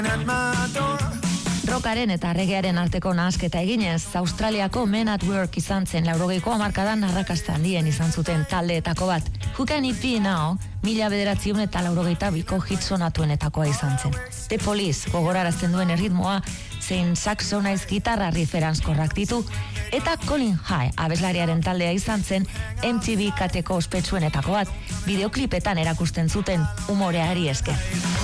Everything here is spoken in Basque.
Rockaren eta reggaearen arteko nahasketa eginez, Australiako Men at Work izan zen 80ko hamarkadan arrakasta handien izan zuten taldeetako bat. Who Can It Be Now, 1982ko hit sonatuenetakoa izan zen. The Police gogorarazten duen erritmoa, zein saxo naiz gitarra riferanzkorrak ditu, eta Colin High abeslariaren taldea izan zen MTV kateko ospetsuenetako bat, bideoklipetan erakusten zuten umoreari esker.